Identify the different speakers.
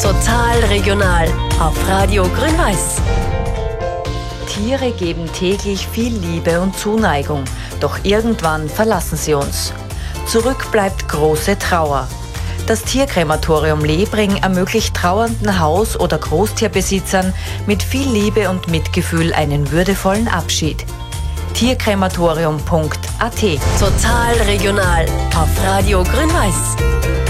Speaker 1: Total regional auf Radio Grün-Weiß. Tiere geben täglich viel Liebe und Zuneigung, doch irgendwann verlassen sie uns. Zurück bleibt große Trauer. Das Tierkrematorium Lebring ermöglicht trauernden Haus- oder Großtierbesitzern mit viel Liebe und Mitgefühl einen würdevollen Abschied. Tierkrematorium.at. Total regional auf Radio Grün-Weiß.